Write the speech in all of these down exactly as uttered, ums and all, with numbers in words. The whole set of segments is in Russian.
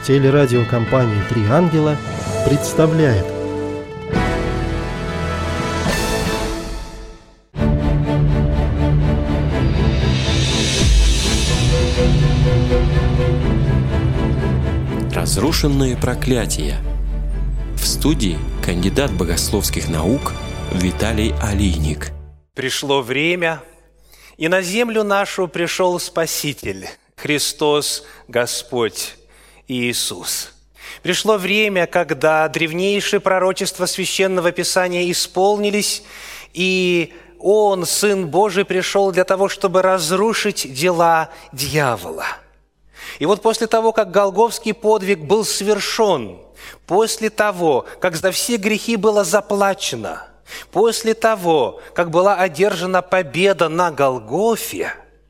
Телерадиокомпания «Три ангела» представляет. Разрушенные проклятия. В студии кандидат богословских наук Виталий Алийник. Пришло время, и на землю нашу пришел Спаситель, Христос Господь Иисус. Пришло время, когда древнейшие пророчества Священного Писания исполнились, и Он, Сын Божий, пришел для того, чтобы разрушить дела дьявола. И вот после того, как Голгофский подвиг был совершен, после того, как за все грехи было заплачено, после того, как была одержана победа на Голгофе,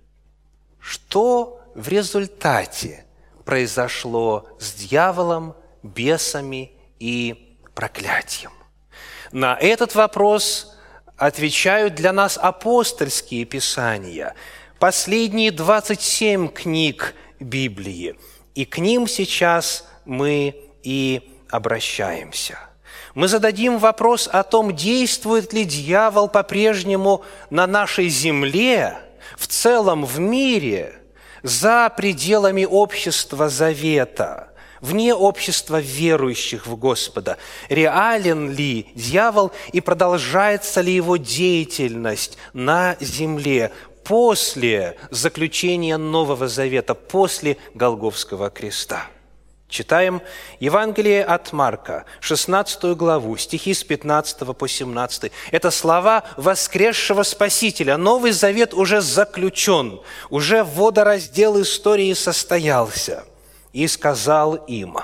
что в результате произошло с дьяволом, бесами и проклятием? На этот вопрос отвечают для нас апостольские писания, последние двадцать семь книг Библии. И к ним сейчас мы и обращаемся. Мы зададим вопрос о том, действует ли дьявол по-прежнему на нашей земле, в целом в мире, за пределами общества завета, вне общества верующих в Господа. Реален ли дьявол и продолжается ли его деятельность на земле после заключения Нового Завета, после Голгофского креста? Читаем Евангелие от Марка, шестнадцатую главу, стихи с пятнадцатого по семнадцатый. Это слова воскресшего Спасителя. Новый Завет уже заключен, уже водораздел истории состоялся. И сказал им: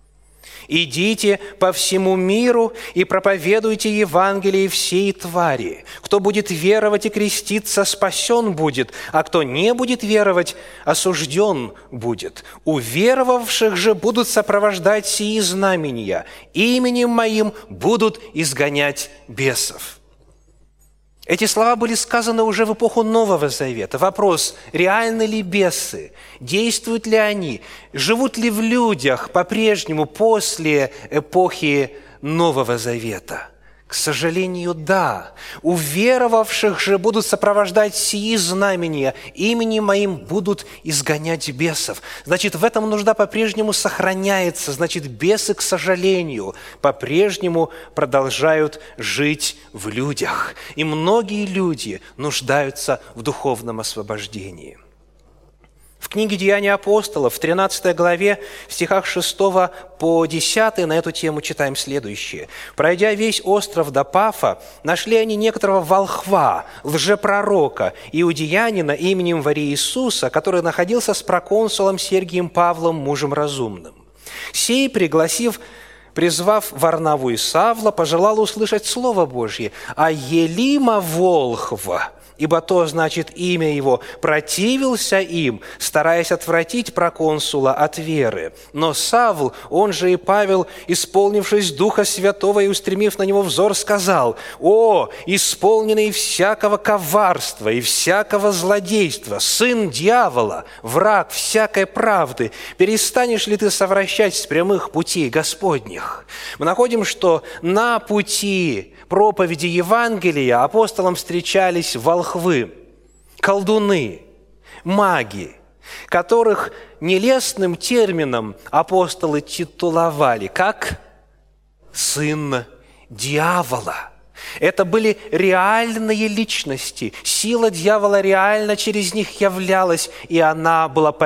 «Идите по всему миру и проповедуйте Евангелие всей твари. Кто будет веровать и креститься, спасен будет, а кто не будет веровать, осужден будет. Уверовавших же будут сопровождать сии знамения. Именем Моим будут изгонять бесов». Эти слова были сказаны уже в эпоху Нового Завета. Вопрос: реальны ли бесы? Действуют ли они? Живут ли в людях по-прежнему после эпохи Нового Завета? К сожалению, да. «Уверовавших же будут сопровождать сии знамения, именем Моим будут изгонять бесов». Значит, в этом нужда по-прежнему сохраняется. Значит, бесы, к сожалению, по-прежнему продолжают жить в людях. И многие люди нуждаются в духовном освобождении. В книге «Деяния апостолов» в тринадцатой главе, в стихах шестого по десятый на эту тему читаем следующее. «Пройдя весь остров до Пафа, нашли они некоторого волхва, лжепророка, иудеянина именем Вари Иисуса, который находился с проконсулом Сергием Павлом, мужем разумным. Сей, пригласив, призвав Варнаву и Савла, пожелал услышать Слово Божье, а Елима волхва, ибо то значит имя его, противился им, стараясь отвратить проконсула от веры. Но Савл, он же и Павел, исполнившись Духа Святого и устремив на него взор, сказал: «О, исполненный всякого коварства и всякого злодейства, сын дьявола, враг всякой правды, перестанешь ли ты совращать с прямых путей Господних?» Мы находим, что на пути проповеди Евангелия апостолам встречались волхвы, колдуны, маги, которых нелестным термином апостолы титуловали как «сын дьявола». Это были реальные личности. Сила дьявола реально через них являлась, и она была